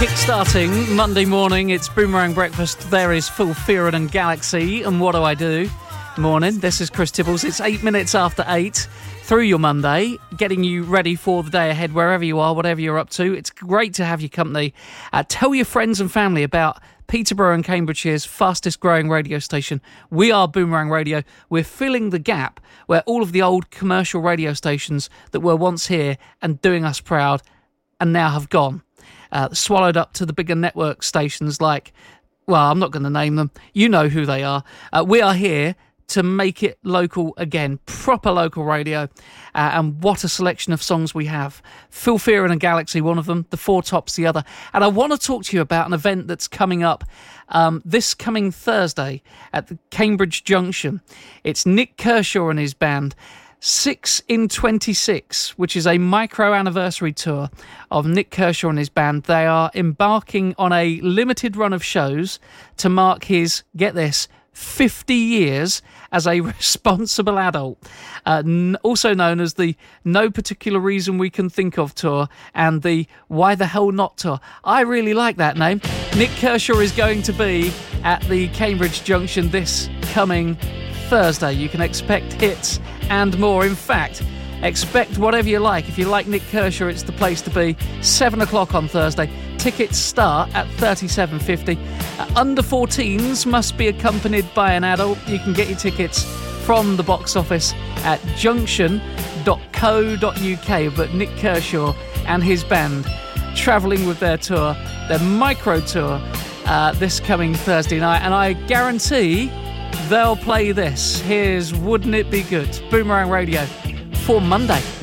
Kickstarting Monday morning, it's Boomerang Breakfast. There is Phil Fearon and Galaxy, and what do I do? Morning, this is Chris Tibbles. It's 8 minutes after 8 through your Monday, getting you ready for the day ahead, wherever you are, whatever you're up to. It's great to have your company. Tell your friends and family about Peterborough and Cambridgeshire's fastest growing radio station. We are Boomerang Radio. We're filling the gap where all of the old commercial radio stations that were once here and doing us proud and now have gone. Swallowed up to the bigger network stations like, well, I'm not going to name them. You know who they are. We are here to make it local again, proper local radio. And what a selection of songs we have. Phil Fearon and Galaxy, one of them, The Four Tops, the other. And I want to talk to you about an event that's coming up this coming Thursday at the Cambridge Junction. It's Nik Kershaw and his band. 6 in 26, which is a micro-anniversary tour of Nik Kershaw and his band. They are embarking on a limited run of shows to mark his, get this, 50 years as a responsible adult, also known as the No Particular Reason We Can Think Of tour and the Why the Hell Not tour. I really like that name. Nik Kershaw is going to be at the Cambridge Junction this coming Thursday. You can expect hits and more. In fact, expect whatever you like. If you like Nik Kershaw, it's the place to be. 7 o'clock on Thursday. Tickets start at $37.50. Under 14s must be accompanied by an adult. You can get your tickets from the box office at junction.co.uk. But Nik Kershaw and his band travelling with their tour, their micro tour, this coming Thursday night. And I guarantee they'll play this. Here's Wouldn't It Be Good? Boomerang Radio for Monday.